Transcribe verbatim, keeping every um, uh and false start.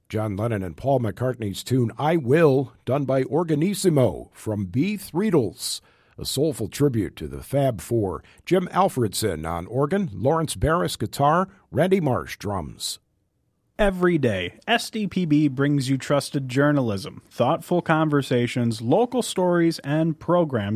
John Lennon and Paul McCartney's tune I Will, done by Organissimo from B. Threedles. A soulful tribute to the Fab Four. Jim Alfredson on organ, Lawrence Barris guitar, Randy Marsh drums. Every day, S D P B brings you trusted journalism, thoughtful conversations, local stories, and programs